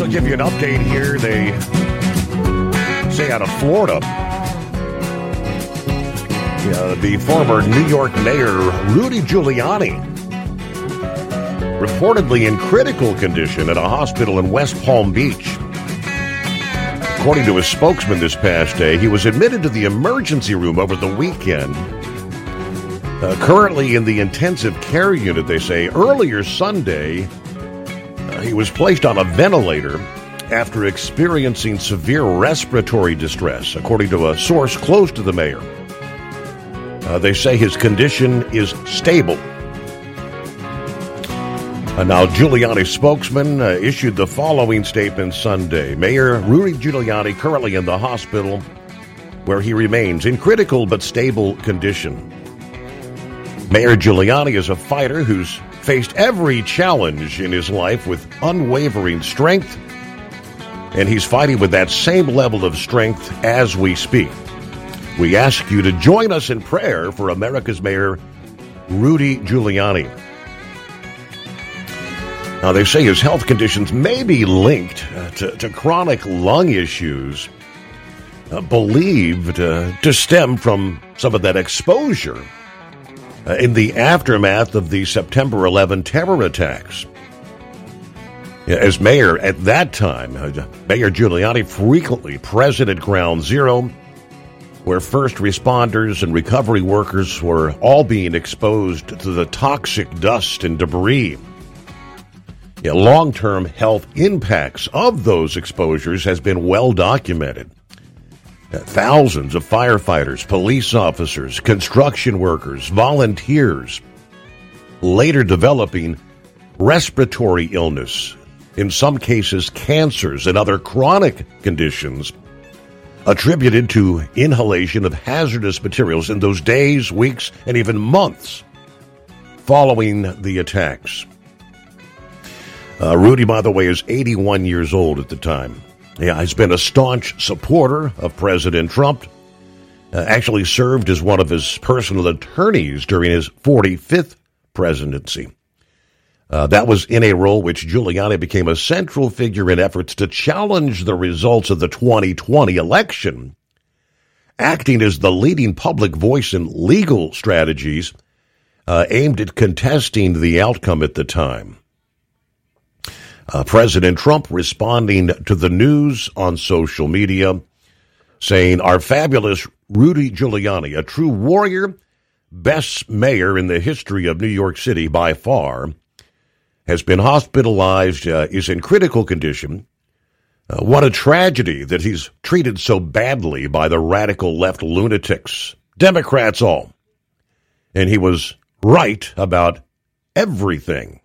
also give you an update here. They say out of Florida, the former New York Mayor Rudy Giuliani reportedly in critical condition at a hospital in West Palm Beach. According to his spokesman this past day, he was admitted to the emergency room over the weekend. Currently in the intensive care unit, they say. Earlier Sunday, he was placed on a ventilator after experiencing severe respiratory distress, according to a source close to the mayor. They say his condition is stable. Now, Giuliani's spokesman issued the following statement Sunday. Mayor Rudy Giuliani currently in the hospital where he remains in critical but stable condition. Mayor Giuliani is a fighter who's faced every challenge in his life with unwavering strength, and he's fighting with that same level of strength as we speak. We ask you to join us in prayer for America's Mayor Rudy Giuliani. Now, they say his health conditions may be linked to chronic lung issues believed to stem from some of that exposure in the aftermath of the September 11 terror attacks. As mayor at that time, Mayor Giuliani frequently present at Ground Zero, where first responders and recovery workers were all being exposed to the toxic dust and debris. Long-term health impacts of those exposures has been well documented. Thousands of firefighters, police officers, construction workers, volunteers, later developing respiratory illness, in some cases cancers and other chronic conditions attributed to inhalation of hazardous materials in those days, weeks, and even months following the attacks. Rudy, by the way, is 81 years old at the time. He's been a staunch supporter of President Trump. Actually served as one of his personal attorneys during his 45th presidency. That was in a role which Giuliani became a central figure in efforts to challenge the results of the 2020 election, acting as the leading public voice in legal strategies aimed at contesting the outcome at the time. President Trump responding to the news on social media, saying, "Our fabulous Rudy Giuliani, a true warrior, best mayor in the history of New York City by far, has been hospitalized, is in critical condition. What a tragedy that he's treated so badly by the radical left lunatics, Democrats all. And he was right about everything."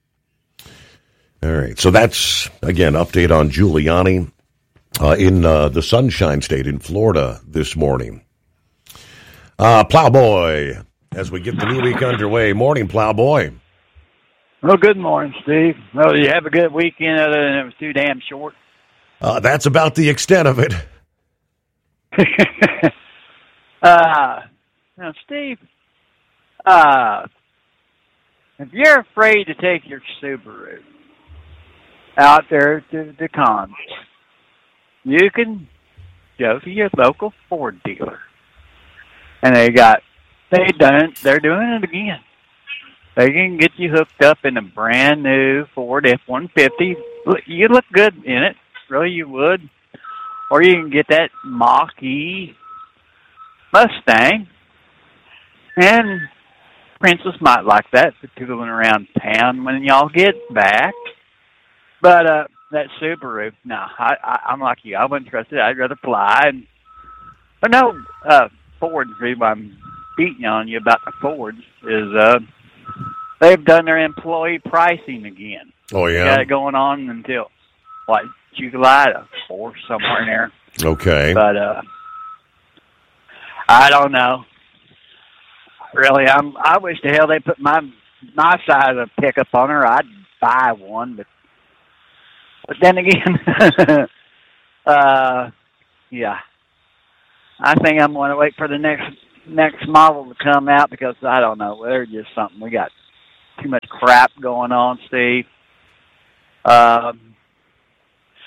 All right, so that's, again, update on Giuliani in the Sunshine State in Florida this morning. Plowboy, as we get the new week underway. Morning, Plowboy. Well, good morning, Steve. Well, you have a good weekend other than it was too damn short? That's about the extent of it. Now, Steve, if you're afraid to take your Subaru out there to the cons, you can go to your local Ford dealer. And they're doing it again. They can get you hooked up in a brand new Ford F-150. You look good in it, really you would. Or you can get that Mach-E Mustang. And Princess might like that for tooling around town when y'all get back. But that Subaru, no, I'm like you. I wouldn't trust it. I'd rather fly. But no, Ford's the reason I'm beating on you about the Fords is they've done their employee pricing again. Oh, yeah? They got it going on until, July the 4th, somewhere in there. Okay. But I don't know. Really, I wish to hell they put my size of pickup on her. I'd buy one, but then again, yeah. I think I'm going to wait for the next model to come out because I don't know. They're just something. We got too much crap going on, Steve.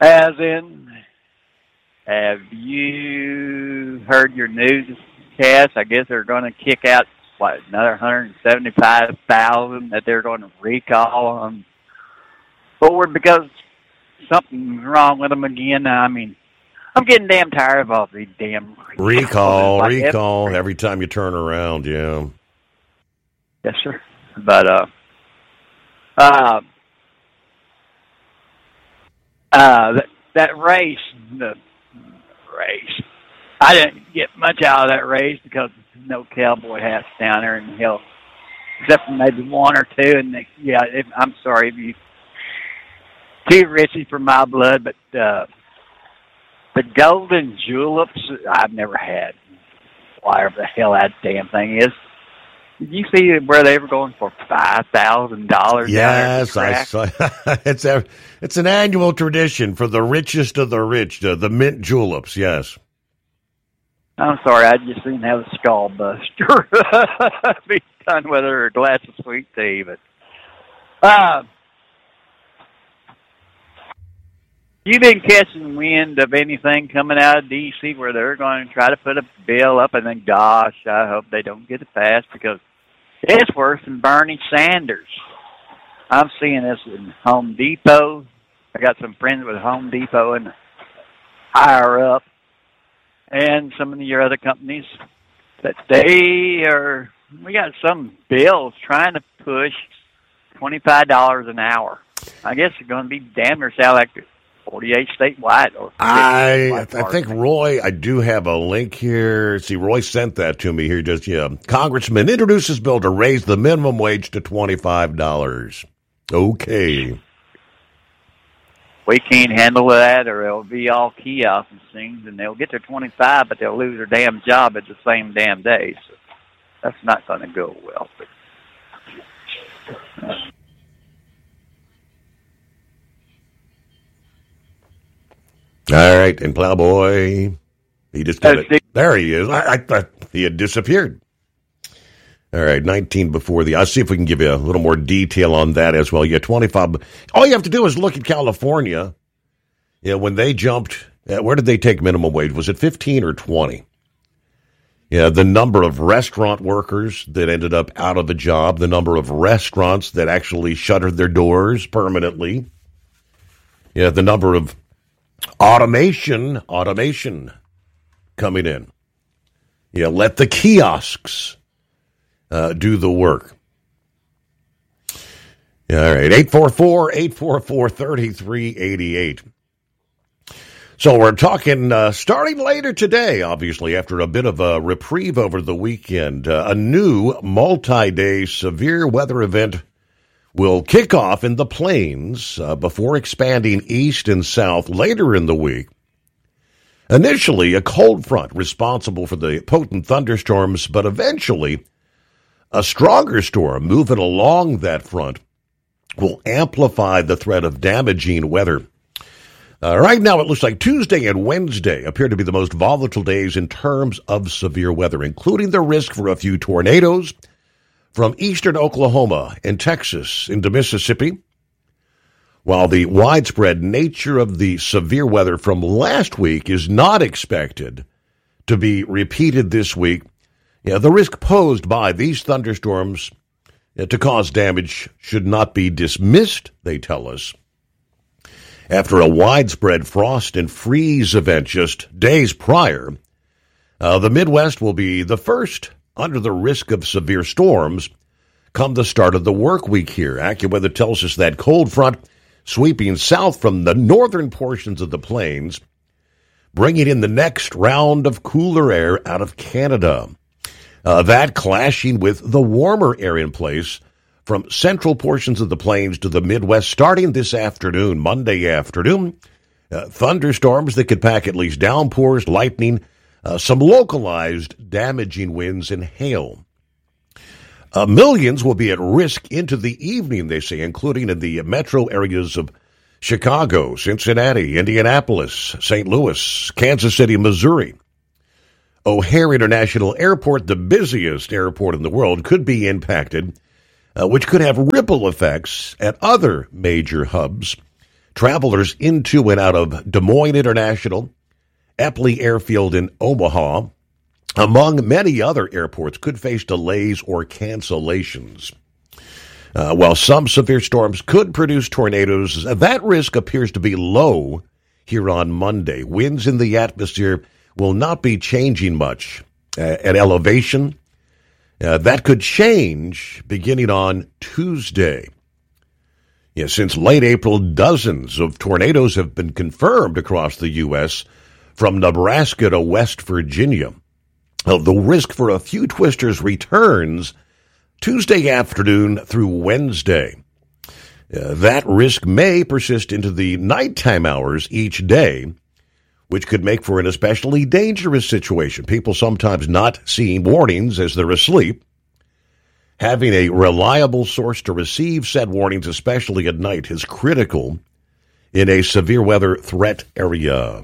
As in, have you heard your newscast? I guess they're going to kick out, another 175,000 that they're going to recall on Ford because something's wrong with them again. I mean, I'm getting damn tired of all these damn recall every time you turn around. Yeah. Yes, sir. But that race, the race, I didn't get much out of that race because there's no cowboy hats down there in the hill, except for maybe one or two. And I'm sorry if you too richy for my blood, but the golden juleps I've never had. Whatever the hell that damn thing is. Did you see where they were going for $5,000? Yes, I saw. It's an annual tradition for the richest of the rich, the mint juleps. Yes. I'm sorry, I just didn't have a skull buster. Be done with her a glass of sweet tea, but you been catching wind of anything coming out of D.C. where they're going to try to put a bill up, and then, gosh, I hope they don't get it passed because it's worse than Bernie Sanders. I'm seeing this in Home Depot. I got some friends with Home Depot and higher up, and some of your other companies that we got some bills trying to push $25 an hour. I guess it's going to be damn near sound like 48 statewide. I think Roy, I do have a link here. See, Roy sent that to me here. Congressman introduces bill to raise the minimum wage to $25. Okay. We can't handle that, or it'll be all kiosks and things, and they'll get their 25, but they'll lose their damn job at the same damn day. So that's not going to go well. All right, and Plowboy, he just got it. There he is. I thought he had disappeared. All right, 19 before I'll see if we can give you a little more detail on that as well. Yeah, 25. All you have to do is look at California. Yeah, when they jumped, where did they take minimum wage? Was it 15 or 20? Yeah, the number of restaurant workers that ended up out of a job, the number of restaurants that actually shuttered their doors permanently. Yeah, the number of automation coming in. Yeah, let the kiosks do the work. Yeah, all right, 844-844-3388. So we're talking starting later today, obviously, after a bit of a reprieve over the weekend. A new multi-day severe weather event will kick off in the plains before expanding east and south later in the week. Initially, a cold front responsible for the potent thunderstorms, but eventually a stronger storm moving along that front will amplify the threat of damaging weather. Right now, it looks like Tuesday and Wednesday appear to be the most volatile days in terms of severe weather, including the risk for a few tornadoes from eastern Oklahoma and Texas into Mississippi. While the widespread nature of the severe weather from last week is not expected to be repeated this week, the risk posed by these thunderstorms to cause damage should not be dismissed, they tell us. After a widespread frost and freeze event just days prior, the Midwest will be the first under the risk of severe storms come the start of the work week here. AccuWeather tells us that cold front sweeping south from the northern portions of the plains, bringing in the next round of cooler air out of Canada. That clashing with the warmer air in place from central portions of the plains to the Midwest starting this afternoon, Monday afternoon. Thunderstorms that could pack at least downpours, lightning, some localized damaging winds and hail. Millions will be at risk into the evening, they say, including in the metro areas of Chicago, Cincinnati, Indianapolis, St. Louis, Kansas City, Missouri. O'Hare International Airport, the busiest airport in the world, could be impacted, which could have ripple effects at other major hubs Travelers into and out of Des Moines International, Eppley Airfield in Omaha, among many other airports, could face delays or cancellations. While some severe storms could produce tornadoes, that risk appears to be low here on Monday. Winds in the atmosphere will not be changing much at elevation. That could change beginning on Tuesday. Since late April, dozens of tornadoes have been confirmed across the U.S., from Nebraska to West Virginia. The risk for a few twisters returns Tuesday afternoon through Wednesday. That risk may persist into the nighttime hours each day, which could make for an especially dangerous situation. People sometimes not seeing warnings as they're asleep. Having a reliable source to receive said warnings, especially at night, is critical in a severe weather threat area.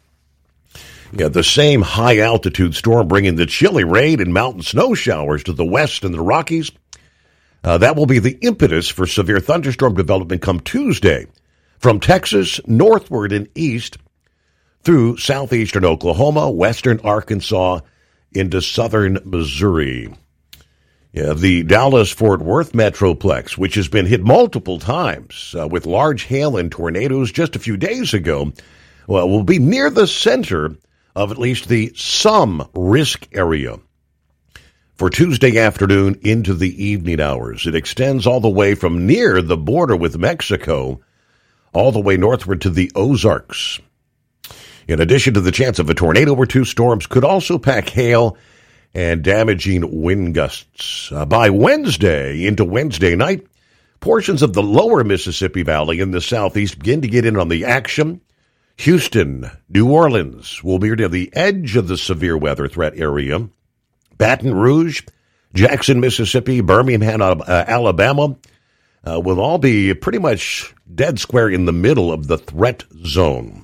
The same high-altitude storm bringing the chilly rain and mountain snow showers to the west and the Rockies. That will be the impetus for severe thunderstorm development come Tuesday from Texas northward and east through southeastern Oklahoma, western Arkansas, into southern Missouri. The Dallas-Fort Worth Metroplex, which has been hit multiple times with large hail and tornadoes just a few days ago, will be near the center of at least the some risk area for Tuesday afternoon into the evening hours. It extends all the way from near the border with Mexico all the way northward to the Ozarks. In addition to the chance of a tornado or two, storms could also pack hail and damaging wind gusts. By Wednesday into Wednesday night, portions of the lower Mississippi Valley in the southeast begin to get in on the action. Houston, New Orleans will be near the edge of the severe weather threat area. Baton Rouge, Jackson, Mississippi, Birmingham, Alabama will all be pretty much dead square in the middle of the threat zone.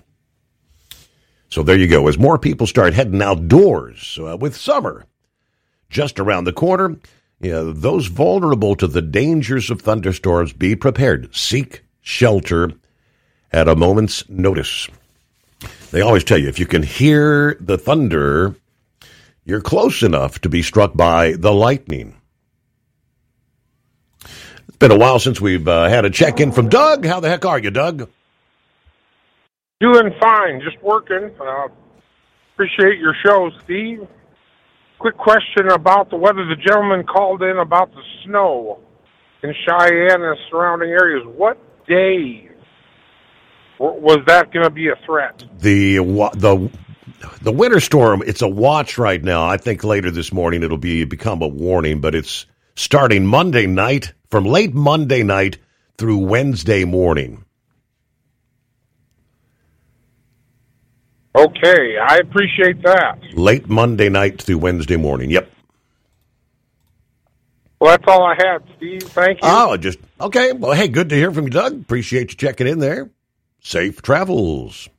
So there you go. As more people start heading outdoors with summer just around the corner, those vulnerable to the dangers of thunderstorms, be prepared. Seek shelter at a moment's notice. They always tell you, if you can hear the thunder, you're close enough to be struck by the lightning. It's been a while since we've had a check-in from Doug. How the heck are you, Doug? Doing fine, just working. Appreciate your show, Steve. Quick question about the weather. The gentleman called in about the snow in Cheyenne and surrounding areas. What day was that going to be a threat? The winter storm, it's a watch right now. I think later this morning it'll become a warning, but it's starting Monday night, from late Monday night through Wednesday morning. Okay, I appreciate that. Late Monday night through Wednesday morning, yep. Well, that's all I had, Steve. Thank you. Oh, okay. Well, hey, good to hear from you, Doug. Appreciate you checking in there. Safe travels.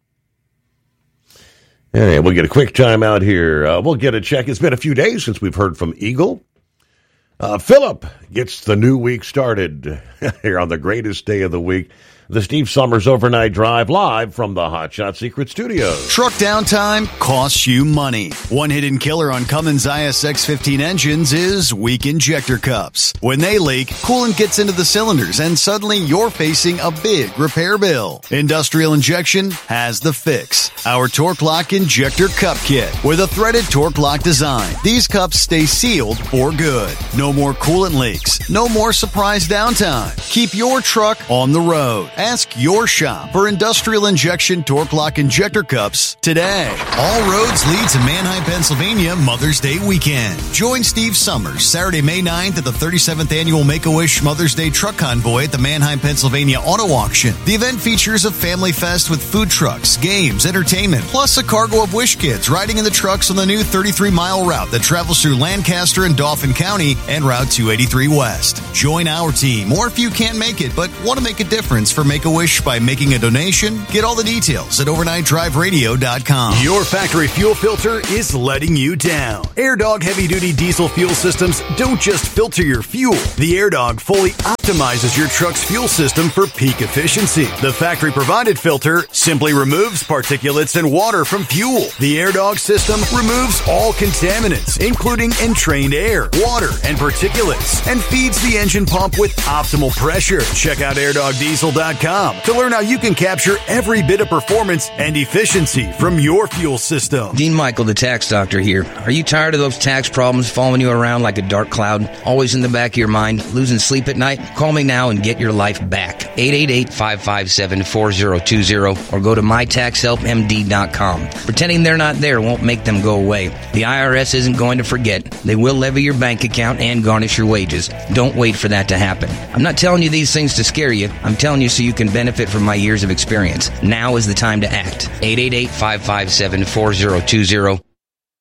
Hey, we'll get a quick time out here. We'll get a check. It's been a few days since we've heard from Eagle. Philip gets the new week started here on the greatest day of the week. The Steve Summers Overnight Drive, live from the Hot Shot Secret Studios. Truck downtime costs you money. One hidden killer on Cummins ISX-15 engines is weak injector cups. When they leak, coolant gets into the cylinders, and suddenly you're facing a big repair bill. Industrial Injection has the fix. Our Torque Lock Injector Cup Kit with a threaded Torque Lock design. These cups stay sealed for good. No more coolant leaks. No more surprise downtime. Keep your truck on the road. Ask your shop for Industrial Injection Torque Lock Injector Cups today. All roads lead to Manheim, Pennsylvania Mother's Day weekend. Join Steve Summers Saturday, May 9th at the 37th Annual Make-A-Wish Mother's Day Truck Convoy at the Manheim, Pennsylvania Auto Auction. The event features a family fest with food trucks, games, entertainment, plus a cargo of Wish Kids riding in the trucks on the new 33-mile route that travels through Lancaster and Dauphin County and Route 283 West. Join our team, or if you can't make it but want to make a difference for Make-A-Wish by making a donation, get all the details at overnightdriveradio.com. Your factory fuel filter is letting you down. AirDog heavy-duty diesel fuel systems don't just filter your fuel. The AirDog fully optimizes your truck's fuel system for peak efficiency. The factory-provided filter simply removes particulates and water from fuel. The AirDog system removes all contaminants, including entrained air, water, and particulates, and feeds the engine pump with optimal pressure. Check out airdogdiesel.com to learn how you can capture every bit of performance and efficiency from your fuel system. Dean Michael, the tax doctor here. Are you tired of those tax problems following you around like a dark cloud, always in the back of your mind, losing sleep at night? Call me now and get your life back. 888-557-4020 or go to mytaxhelpmd.com. Pretending they're not there won't make them go away. The IRS isn't going to forget. They will levy your bank account and garnish your wages. Don't wait for that to happen. I'm not telling you these things to scare you. I'm telling you so you can benefit from my years of experience. Now is the time to act. 888-557-4020.